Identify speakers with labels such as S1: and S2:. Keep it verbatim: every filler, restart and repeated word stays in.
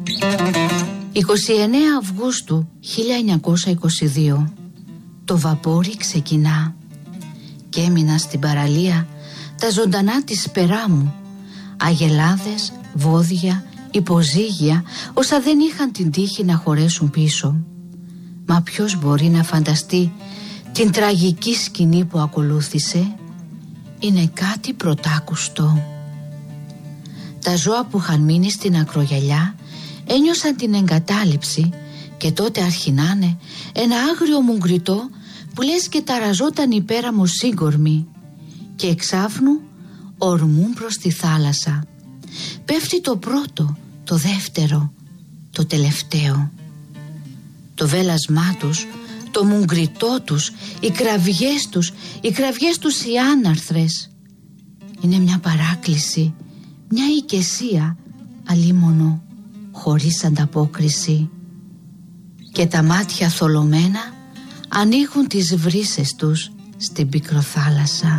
S1: εικοστή ενάτη Αυγούστου χίλια εννιακόσια είκοσι δύο. Το βαπόρι ξεκινά και έμεινα στην παραλία τα ζωντανά της Περάμου, αγελάδες, βόδια, υποζύγια, όσα δεν είχαν την τύχη να χωρέσουν πίσω. Μα ποιος μπορεί να φανταστεί την τραγική σκηνή που ακολούθησε? Είναι κάτι πρωτάκουστο. Τα ζώα που είχαν μείνει στην ακρογιαλιά ένιωσαν την εγκατάλειψη και τότε αρχινάνε ένα άγριο μουγκριτό που λες και ταραζόταν η Πέραμο σύγκορμη, και εξάφνου ορμούν προς τη θάλασσα. Πέφτει το πρώτο, το δεύτερο, το τελευταίο. Το βέλασμά τους, το μουγκριτό τους, οι κραυγές τους, οι κραυγές τους οι άναρθρες. Είναι μια παράκληση, μια οικεσία, αλίμονο, χωρίς ανταπόκριση. Και τα μάτια θολωμένα ανοίγουν τις βρύσες τους στην πικροθάλασσα.